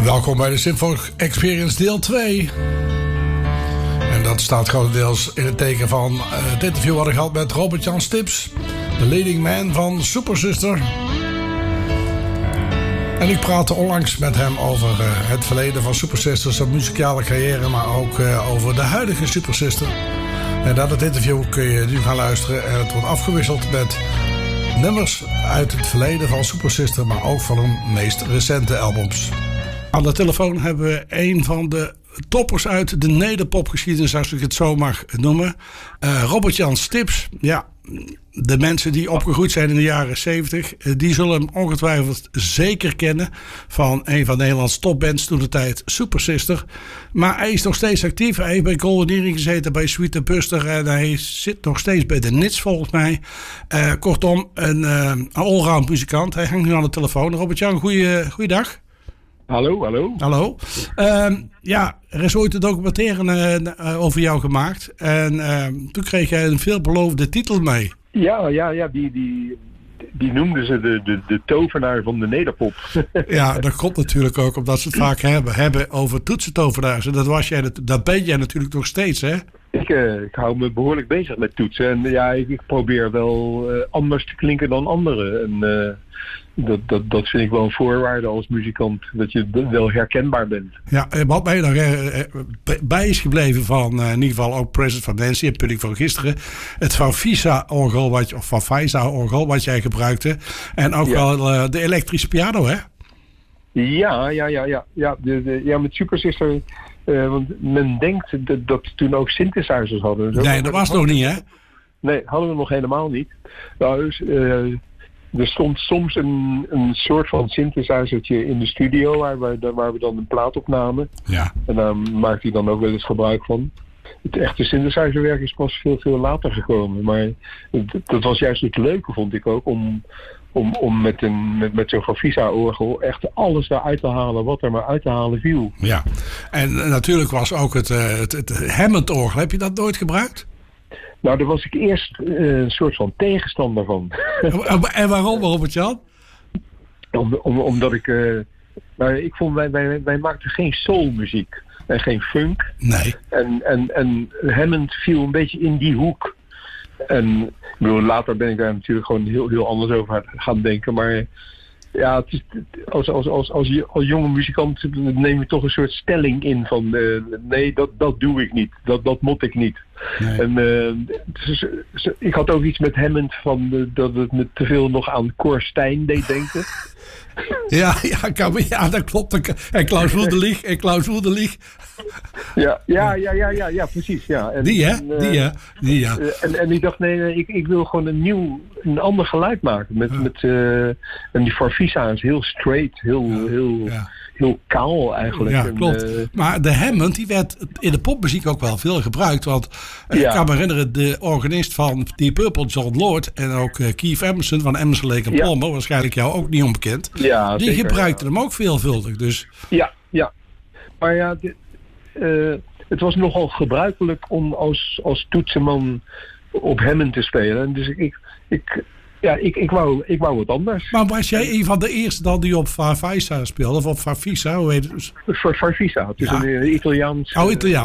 Welkom bij de Symphonic Experience deel 2. En dat staat grotendeels in het teken van het interview wat ik had met Robert-Jan Stips, de leading man van Super Sister. En ik praatte onlangs met hem over het verleden van Super Sister, zijn muzikale carrière, maar ook over de huidige Super Sister. En dat het interview kun je nu gaan luisteren en het wordt afgewisseld met nummers uit het verleden van Super Sister, maar ook van hun meest recente albums. Aan de telefoon hebben we een van de toppers uit de nederpopgeschiedenis, als ik het zo mag noemen. Robert-Jan Stips. Ja, de mensen die opgegroeid zijn in de jaren 70, die zullen hem ongetwijfeld zeker kennen van een van Nederlands topbands toen de tijd, Super Sister. Maar hij is nog steeds actief. Hij heeft bij Golden Earring gezeten, bij Sweet Buster en hij zit nog steeds bij de Nits volgens mij. Kortom, een allround muzikant. Hij hangt nu aan de telefoon. Robert-Jan, goeiedag. Hallo. Ja, er is ooit een documentaire over jou gemaakt. En toen kreeg jij een veelbelovende titel mee. Ja, die noemden ze de tovenaar van de nederpop. Ja, dat komt natuurlijk ook omdat ze het vaak hebben over toetsentovenaars. En dat ben jij natuurlijk nog steeds, hè? Ik hou me behoorlijk bezig met toetsen. En ja, ik probeer wel anders te klinken dan anderen. En dat vind ik wel een voorwaarde als muzikant. Dat je wel herkenbaar bent. Ja, wat mij nog bij is gebleven van in ieder geval ook Present van Nancy en Pudding van gisteren. Het van Visa-orgel wat jij gebruikte. En ook wel de elektrische piano, hè? Ja, met Super Sister. Want men denkt dat toen ook synthesizers hadden. Nee, dat was nog niet, hè? Nee, hadden we nog helemaal niet. Nou, dus, er stond soms een soort van synthesizertje in de studio waar we dan een plaat opnamen. Ja. En daar maakte hij dan ook wel eens gebruik van. Het echte synthesizerwerk is pas veel later gekomen. Maar dat was juist het leuke, vond ik ook, om met zo'n Van Visa-orgel echt alles eruit te halen wat er maar uit te halen viel. Ja, en natuurlijk was ook het Hammond-orgel. Heb je dat nooit gebruikt? Nou, daar was ik eerst een soort van tegenstander van. En waarom, Robert-Jan? Omdat ik vond, wij maakten geen soulmuziek en geen funk. Nee. En Hammond viel een beetje in die hoek. En ik bedoel, later ben ik daar natuurlijk gewoon heel anders over gaan denken. Maar ja, het is, als jonge muzikant neem je toch een soort stelling in van nee, dat doe ik niet. Dat moet ik niet. Nee. En dus, ik had ook iets met Hammond van dat het me te veel nog aan Cor Stein deed denken. Ja, dat klopt. En Klaus Woelderlich. Ja, precies. Ja. En, die, hè? Die. En ik dacht, nee, ik wil gewoon een ander geluid maken. En die Van Visa is heel straight, heel kaal eigenlijk. Ja, klopt. Maar de Hammond, die werd in de popmuziek ook wel veel gebruikt. Want ik kan me herinneren, de organist van Deep Purple, John Lord, en ook Keith Emerson van Emerson, Lake and Palmer, waarschijnlijk jou ook niet onbekend. Ja, die zeker, gebruikten hem ook veelvuldig. Dus. Ja. Maar ja, het was nogal gebruikelijk om als toetsenman op Hammond te spelen. Dus ik wou wat anders. Maar was jij een van de eerste dan die op Van Visa speelde? Of op Van Visa, hoe heet het? Van Visa, het is een Italiaans. Italiaans.